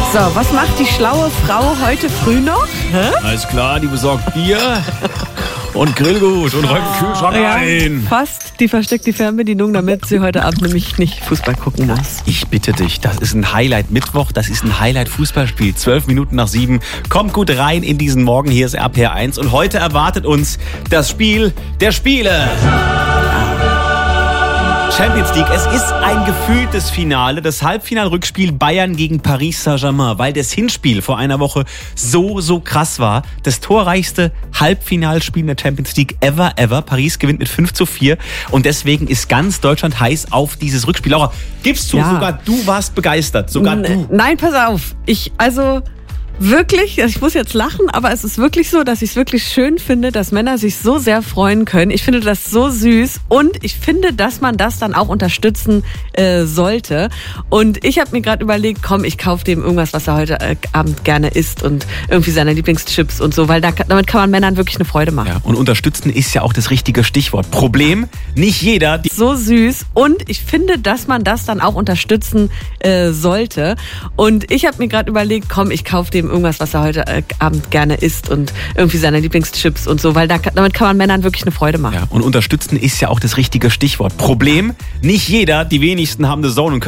So, was macht die schlaue Frau heute früh noch? Alles klar, die besorgt Bier und Grillgut und räumt den Kühlschrank ein. Fast. Die versteckt die Fernbedienung, damit sie heute Abend nämlich nicht Fußball gucken muss. Ich bitte dich, das ist ein Highlight-Mittwoch, das ist ein Highlight-Fußballspiel. 12 Minuten nach 7. Kommt gut rein in diesen Morgen, hier ist RPR 1 und heute erwartet uns das Spiel der Spiele. Champions League, es ist ein gefühltes Finale, das Halbfinal-Rückspiel Bayern gegen Paris Saint-Germain, weil das Hinspiel vor einer Woche so krass war. Das torreichste Halbfinalspiel in der Champions League ever. Paris gewinnt mit 5:4 und deswegen ist ganz Deutschland heiß auf dieses Rückspiel. Laura, gibst du, sogar du warst begeistert, sogar du. Nein, pass auf, wirklich, ich muss jetzt lachen, aber es ist wirklich so, dass ich es wirklich schön finde, dass Männer sich so sehr freuen können. Ich finde das so süß und ich finde, dass man das dann auch unterstützen sollte. Und ich habe mir gerade überlegt, komm, ich kaufe dem irgendwas, was er heute Abend gerne isst und irgendwie seine Lieblingschips und so, weil damit kann man Männern wirklich eine Freude machen. Ja, und unterstützen ist ja auch das richtige Stichwort. Problem, nicht jeder. So süß und ich finde, dass man das dann auch unterstützen sollte. Und ich habe mir gerade überlegt, komm, ich kaufe dem irgendwas, was er heute Abend gerne isst und irgendwie seine Lieblingschips und so, weil damit kann man Männern wirklich eine Freude machen. Ja, und unterstützen ist ja auch das richtige Stichwort. Problem, nicht jeder, die wenigsten haben The Zone und können